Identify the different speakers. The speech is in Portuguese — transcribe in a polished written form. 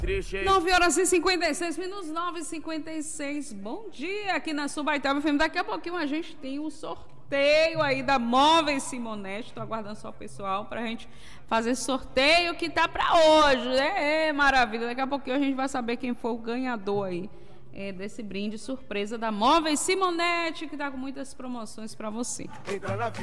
Speaker 1: 9h56, 9h56. Bom dia aqui na Subaitaba FM. Daqui a pouquinho a gente tem um sorteio aí da Móveis Simonete. Estou aguardando só o pessoal para a gente fazer sorteio que tá para hoje. Maravilha. Daqui a pouquinho a gente vai saber quem foi o ganhador aí desse brinde surpresa da Móveis Simonete, que tá com muitas promoções para você.